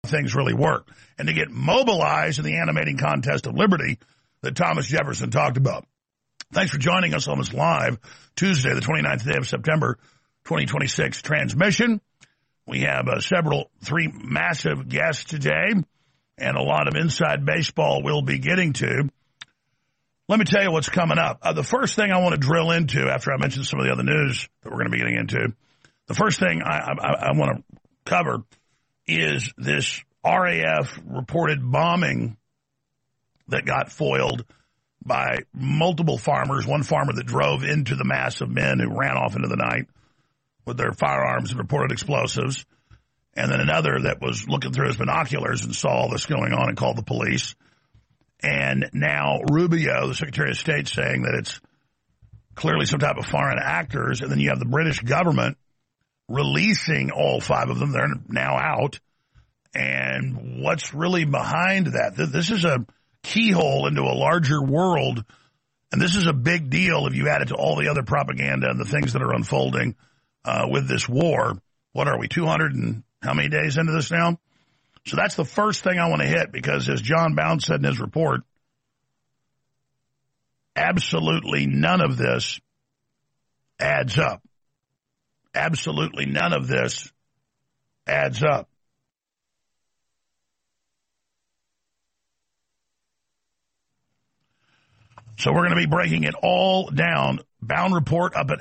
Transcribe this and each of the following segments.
things really work, and to get mobilized in the animating contest of liberty that Thomas Jefferson talked about. Thanks for joining us on this live Tuesday, the 29th day of September, 2026 transmission. We have three massive guests today, and a lot of inside baseball we'll be getting to. Let me tell you what's coming up. The first thing I want to drill into after I mention some of the other news that we're going to be getting into, the first thing I want to cover is this RAF reported bombing that got foiled by multiple farmers, one farmer that drove into the mass of men who ran off into the night with their firearms and reported explosives, and then another that was looking through his binoculars and saw all this going on and called the police. And now Rubio, the Secretary of State, saying that it's clearly some type of foreign actors, and then you have the British government releasing all five of them. They're now out. And what's really behind that? This is a keyhole into a larger world, and this is a big deal if you add it to all the other propaganda and the things that are unfolding with this war. What are we, 200 and how many days into this now? So that's the first thing I want to hit, because as John Bound said in his report, absolutely none of this adds up. Absolutely none of this adds up. So we're going to be breaking it all down. Bound report up at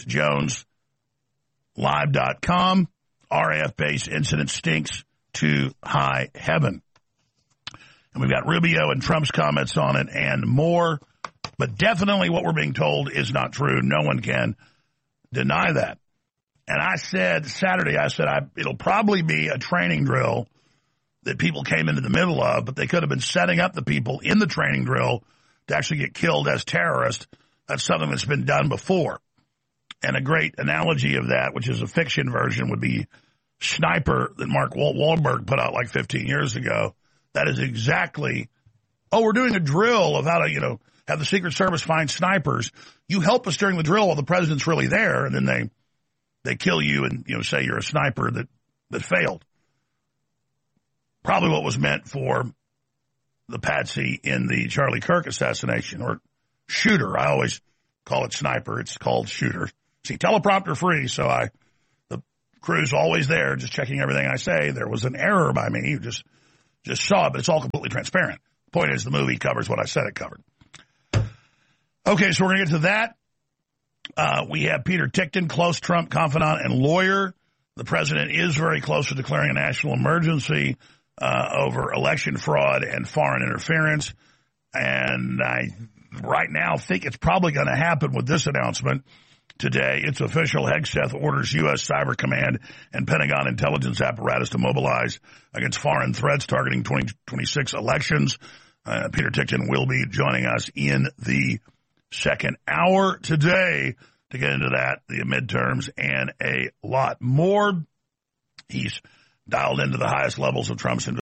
alexjoneslive.com. RAF base incident stinks to high heaven. And we've got Rubio and Trump's comments on it and more. But definitely what we're being told is not true. No one can deny that. And I said Saturday, it'll probably be a training drill that people came into the middle of, but they could have been setting up the people in the training drill to actually get killed as terrorists. That's something that's been done before. And a great analogy of that, which is a fiction version, would be Sniper that Mark Wahlberg put out like 15 years ago. That is exactly, we're doing a drill of how to, have the Secret Service find snipers. You help us during the drill while the president's really there, and then they kill you and, say you're a sniper that failed. Probably what was meant for the patsy in the Charlie Kirk assassination, or shooter. I always call it sniper. It's called shooter. See, teleprompter free, so the crew's always there, just checking everything I say. There was an error by me. You just saw it, but it's all completely transparent. The point is, the movie covers what I said it covered. Okay, so we're going to get to that. We have Peter Tickton, close Trump confidant and lawyer. The president is very close to declaring a national emergency over election fraud and foreign interference. And I right now think it's probably going to happen with this announcement today. It's official. Hegseth orders U.S. Cyber Command and Pentagon intelligence apparatus to mobilize against foreign threats targeting 2026 elections. Peter Tickton will be joining us in the second hour today to get into that, the midterms, and a lot more. He's dialed into the highest levels of Trump's